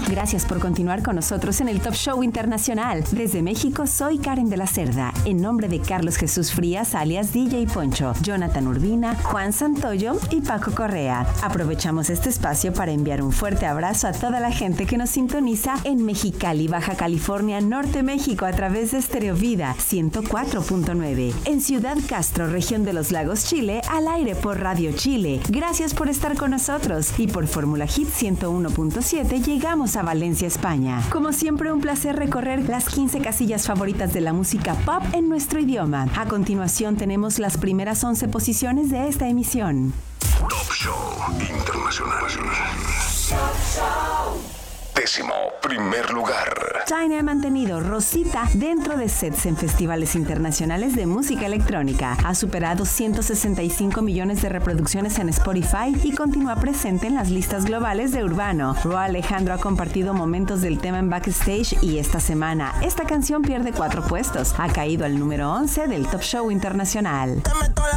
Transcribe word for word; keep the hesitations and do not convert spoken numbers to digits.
Gracias por continuar con nosotros en el Top Show Internacional. Desde México, soy Karen de la Cerda. En nombre de Carlos Jesús Frías, alias D J Poncho, Jonathan Urbina, Juan Santoyo y Paco Correa. Aprovechamos este espacio para enviar un fuerte abrazo a toda la gente que nos sintoniza en Mexicali, Baja California, Norte México, a través de Stereo Vida ciento cuatro punto nueve. En Ciudad Castro, región de los Lagos, Chile, al aire por Radio Chile. Gracias por estar con nosotros. Y por Fórmula Hit ciento uno punto siete llegamos a Valencia, España. Como siempre, un placer recorrer las quince casillas favoritas de la música pop en nuestro idioma. A continuación tenemos las primeras once posiciones de esta emisión. Top Show Internacional. Décimo primer lugar. China ha mantenido Rosita dentro de sets en festivales internacionales de música electrónica. Ha superado ciento sesenta y cinco millones de reproducciones en Spotify y continúa presente en las listas globales de Urbano. Ro Alejandro ha compartido momentos del tema en backstage y esta semana esta canción pierde cuatro puestos. Ha caído al número once del Top Show Internacional.